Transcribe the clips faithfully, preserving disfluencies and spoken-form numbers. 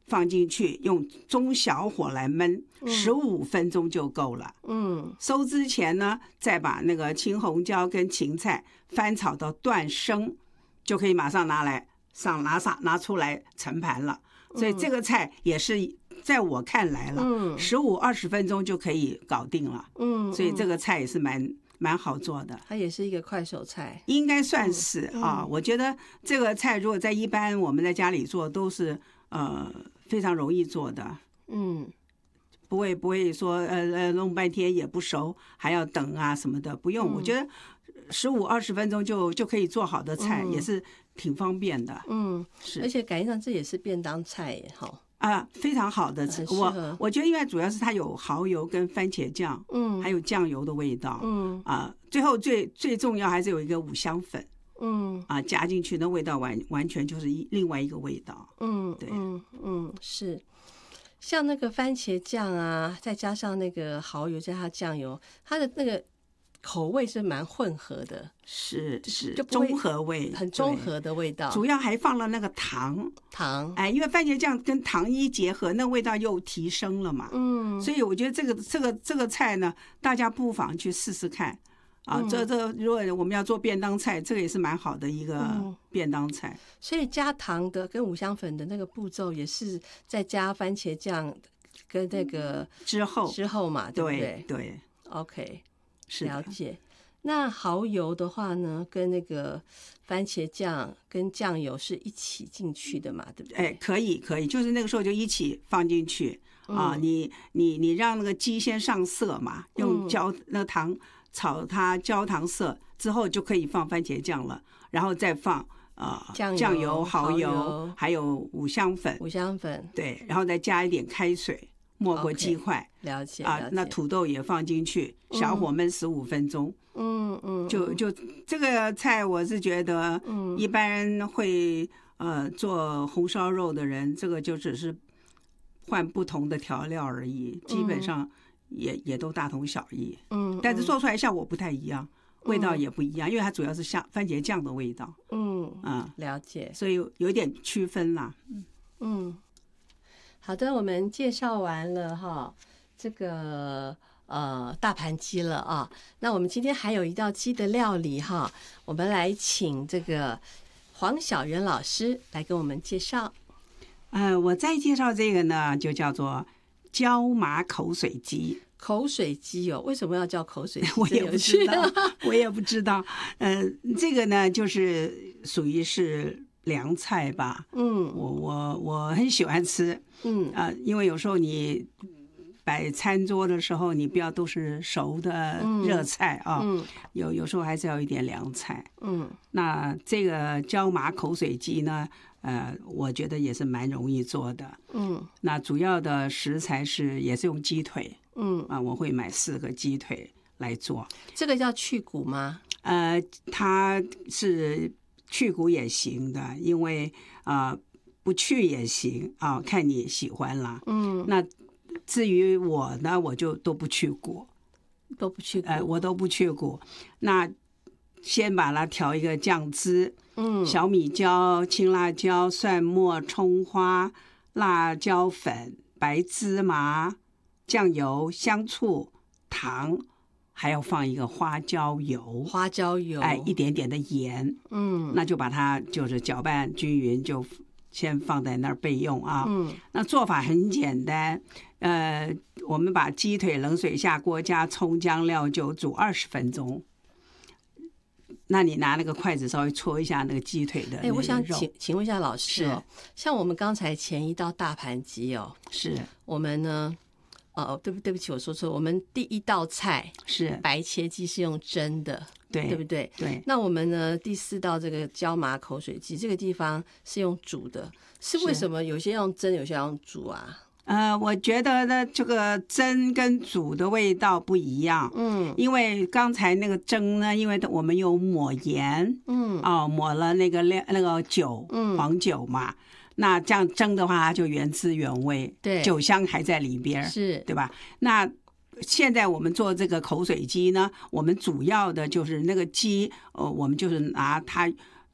放进去，用中小火来焖，十五分钟就够了。嗯，收之前呢，再把那个青红椒跟芹菜翻炒到断生，就可以马上拿来上拿上拿出来盛盘了。所以这个菜也是在我看来了，十五二十分钟就可以搞定了。嗯，所以这个菜也是蛮蛮好做的， 它也是一个快手菜， 应该算是啊。我觉得这个菜如果在一般我们在家里做，都是呃非常容易做的。嗯，不会不会说呃呃弄半天也不熟，还要等啊什么的，不用。我觉得十五二十分钟就就可以做好的菜，也是挺方便的。嗯， 是，而且感觉上这也是便当菜耶，哈。 啊，非常好的，我我觉得因为主要是它有蚝油跟番茄酱，嗯，还有酱油的味道，嗯啊，最后最最重要还是有一个五香粉，嗯啊，加进去那味道完完全就是一另外一个味道，嗯，对， 嗯嗯是，像那个番茄酱啊，再加上那个蚝油加上酱油，它的那个口味是蛮混合的， 是是综合味， 很综合的味道。 主要还放了那个糖糖， 哎，因为番茄酱跟糖一结合，那味道又提升了嘛。嗯，所以我觉得这个这个这个菜呢，大家不妨去试试看啊。嗯、这这如果我们要做便当菜，这个也是蛮好的一个便当菜。嗯、 所以加糖的跟五香粉的那个步骤，也是在加番茄酱跟那个之后之后嘛，对不对？ 对对 ，OK。了解。那蚝油的话呢，跟那个番茄酱跟酱油是一起进去的嘛，对不对？ 哎，可以可以，就是那个时候就一起放进去、嗯、啊。你你你让那个鸡先上色嘛，用焦、嗯、那个糖炒它焦糖色之后，就可以放番茄酱了，然后再放呃酱油、酱油蚝油，油还有五香粉， 五香粉对，然后再加一点开水。没过鸡块， okay, 了解啊，那土豆也放进去，小火焖十五分钟。嗯嗯，就就这个菜，我是觉得，嗯，一般人会呃做红烧肉的人，这个就只是换不同的调料而已，基本上也也都大同小异。嗯，但是做出来效果不太一样，味道也不一样，因为它主要是像番茄酱的味道。嗯嗯，了解， 所以有一点区分啦。嗯嗯。 好的，我们介绍完了哈，这个呃大盘鸡了啊。那我们今天还有一道鸡的料理哈，我们来请这个黄小媛老师来跟我们介绍。 呃，我再介绍这个呢，就叫做椒麻口水鸡。 口水鸡哦，为什么要叫口水鸡？ 我也不知道，我也不知道。呃，这个呢，就是属于是凉菜吧。嗯，我我我很喜欢吃。嗯啊、呃，因为有时候你摆餐桌的时候，你不要都是熟的热菜啊，嗯、有有时候还是要一点凉菜。嗯，那这个椒麻口水鸡呢，呃，我觉得也是蛮容易做的。嗯，那主要的食材是也是用鸡腿。嗯啊，我会买四个鸡腿来做。 这个叫去骨吗？ 呃，它是去骨也行的，因为啊。呃不去也行啊，看你喜欢啦。嗯，那至于我呢，我就都不去骨， 都不去骨， 呃，我都不去骨。那先把它调一个酱汁，嗯，小米椒、青辣椒、蒜末、葱花、辣椒粉、白芝麻、酱油、香醋、糖，还要放一个花椒油， 花椒油， 哎，一点点的盐，嗯，那就把它就是搅拌均匀就。先放在那儿备用啊。嗯，那做法很简单，呃，我们把鸡腿冷水下锅，加葱姜料酒煮二十分钟。那你拿那个筷子稍微戳一下那个鸡腿的那个肉。哎， 我想请请问一下老师哦，像我们刚才前一道大盘鸡哦， 是我们呢，哦，对不对不起，我说错，我们第一道菜是白切鸡是用蒸的。 对， 对不对？ 对。 那我们呢？第四道这个椒麻口水鸡，这个地方是用煮的，是为什么有些用蒸，有些用煮啊？ 呃，我觉得呢，这个蒸跟煮的味道不一样。嗯，因为刚才那个蒸呢，因为我们有抹盐，嗯，哦，抹了那个那个酒，嗯，黄酒嘛。那这样蒸的话，它就原汁原味， 对， 酒香还在里边， 是， 对吧？那现在我们做这个口水鸡呢，我们主要的就是那个鸡，呃，我们就是拿它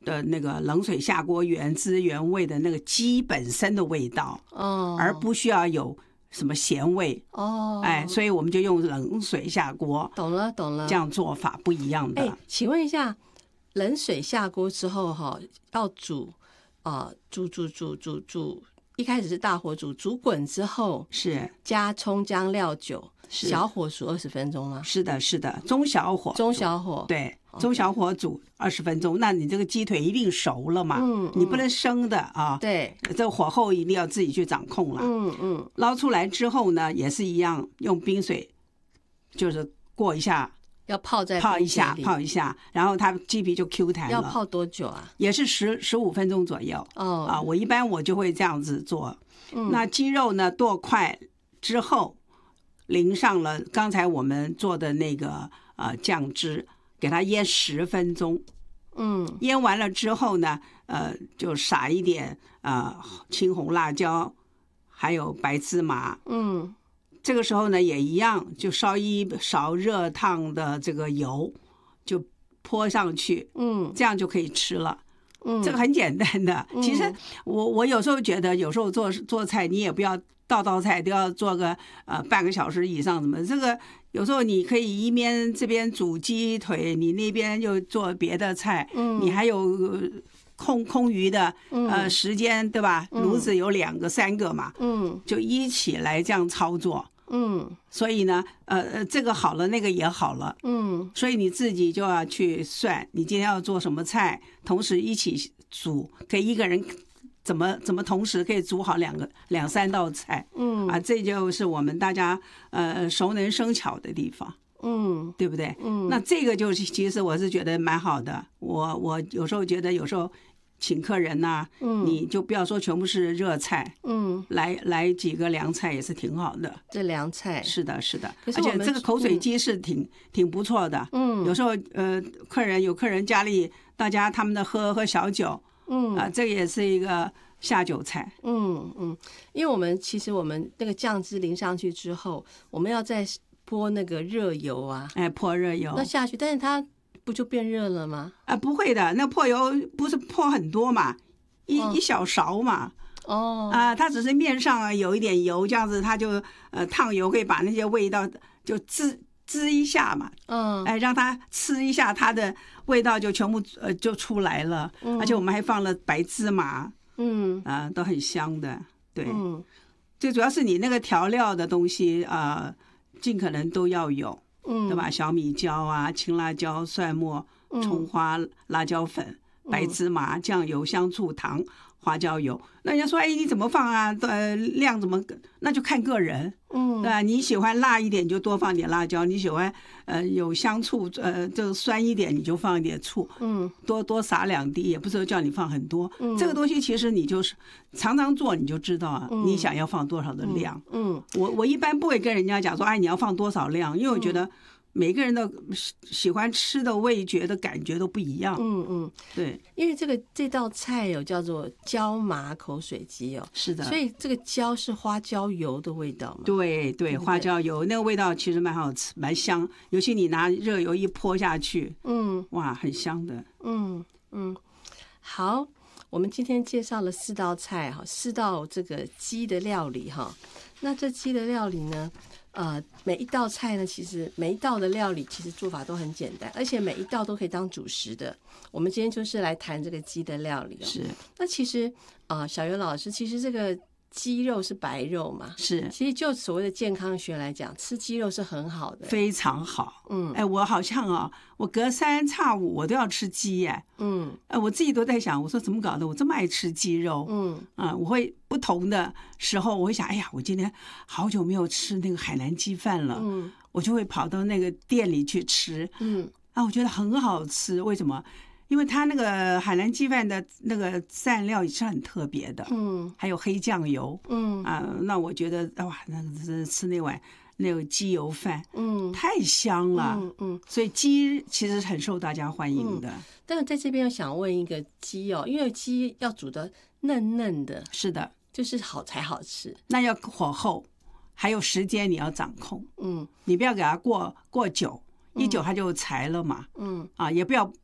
的那个冷水下锅原汁原味的那个鸡本身的味道， 哦， 而不需要有什么咸味哦， 哎，所以我们就用冷水下锅， 懂了懂了， 这样做法不一样的。 哎，请问一下，冷水下锅之后哈，要煮啊、呃，煮煮煮煮煮，一开始是大火煮，煮滚之后是加葱姜料酒， 是小火煮二十分钟吗？ 是的，是的，中小火， 中小火， 对，中小火煮二十分钟，那你这个鸡腿一定熟了嘛， 嗯， 你不能生的啊， 对， 这火候一定要自己去掌控了。 嗯嗯， 捞出来之后呢，也是一样，用冰水就是过一下。 要泡在泡一下，泡一下，然后它鸡皮就 Q 弹了。 要泡多久啊？ 也是十十五分钟左右。 哦啊，我一般我就会这样子做。 嗯， 那鸡肉呢剁块之后，淋上了刚才我们做的那个呃酱汁，给它腌十分钟。 嗯， 腌完了之后呢，呃，就撒一点呃青红辣椒，还有白芝麻。 嗯。 这个时候呢，也一样，就烧一勺热烫的这个油，就泼上去， 嗯， 这样就可以吃了。 嗯， 这个很简单的。 嗯、 其实我我有时候觉得，有时候做做菜，你也不要道道菜都要做个呃半个小时以上，什么这个有时候你可以一边这边煮鸡腿，你那边又做别的菜， 嗯， 你还有空空余的呃时间，对吧？炉子有两个、三个嘛， 嗯， 就一起来这样操作。 嗯， 所以呢，呃呃，这个好了，那个也好了， 嗯， 所以你自己就要去算，你今天要做什么菜，同时一起煮，可以一个人怎么怎么同时可以煮好两个两三道菜， 嗯啊，这就是我们大家呃熟能生巧的地方， 嗯， 对不对？ 嗯， 那这个就是其实我是觉得蛮好的，我我有时候觉得有时候。请客人呐、啊， 嗯， 你就不要说全部是热菜， 嗯， 来来几个凉菜也是挺好的。 这凉菜是的，是的， 而且这个口水鸡是挺、嗯、挺不错的。 嗯， 有时候呃，客人有客人家里大家他们的喝喝小酒， 嗯啊、呃，这也是一个下酒菜。 嗯嗯，因为我们其实我们那个酱汁淋上去之后，我们要再泼那个热油啊， 哎，泼热油， 那下去，但是它。不就变热了吗？ 啊，不会的，那泼油不是泼很多嘛，一、哦、一小勺嘛。 哦， 啊，它只是面上有一点油，这样子它就呃烫油，可以把那些味道就滋滋一下嘛。 嗯， 哎，让它吃一下，它的味道就全部呃就出来了。嗯，而且我们还放了白芝麻， 嗯啊，都很香的。对， 嗯， 最主要是你那个调料的东西啊、呃，尽可能都要有。 嗯， 对吧？小米椒啊，青辣椒、蒜末、葱花、辣椒粉、白芝麻、酱油、香醋、糖、花椒油。那人家说，哎，你怎么放啊？呃，量怎么？那就看个人， 嗯， 对吧？你喜欢辣一点，就多放点辣椒；你喜欢呃有香醋，呃，就酸一点，你就放一点醋， 嗯， 多多撒两滴，也不是叫你放很多。 嗯， 这个东西其实你就是常常做，你就知道啊，你想要放多少的量。 嗯， 我我一般不会跟人家讲说，哎，你要放多少量，因为我觉得。每个人的喜欢吃的味觉的感觉都不一样。 嗯嗯， 对， 因为这个这道菜有叫做椒麻口水鸡哦， 是的， 所以这个椒是花椒油的味道嘛？ 对对，花椒油那个味道其实蛮好吃，蛮香，尤其你拿热油一泼下去， 嗯， 哇，很香的。 嗯嗯，好，我们今天介绍了四道菜哈，四道这个鸡的料理哈。那这鸡的料理呢？呃，每一道菜呢，其实每一道的料理其实做法都很简单，而且每一道都可以当主食的。我们今天就是来谈这个鸡的料理哦。 是。 那其实啊、呃，小袁老师，其实这个鸡肉是白肉嘛？ 是。 其实就所谓的健康学来讲，吃鸡肉是很好的， 非常好。 嗯， 哎，我好像啊、哦，我隔三差五我都要吃鸡耶。 嗯， 呃，我自己都在想，我说怎么搞的，我这么爱吃鸡肉。 嗯， 啊、呃，我会不同的时候，我会想，哎呀，我今天好久没有吃那个海南鸡饭了。 嗯， 我就会跑到那个店里去吃。 嗯， 啊，我觉得很好吃。为什么？因为它那个海南鸡饭的那个蘸料也是很特别的。 嗯， 还有黑酱油。 嗯啊，那我觉得哇，那个是吃那碗那个鸡油饭， 嗯， 太香了。 嗯嗯， 所以鸡其实很受大家欢迎的。 嗯、但是在这边，我想问一个鸡哦，因为鸡要煮的嫩嫩的， 是的， 就是好才好吃。 那要火候，还有时间你要掌控。 嗯， 你不要给它过过久，一久它就柴了嘛。 嗯， 啊，也不要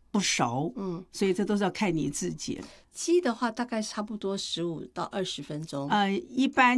不熟， 嗯， 所以这都是要看你自己。 鸡的话大概差不多十五到二十分钟。 呃，一般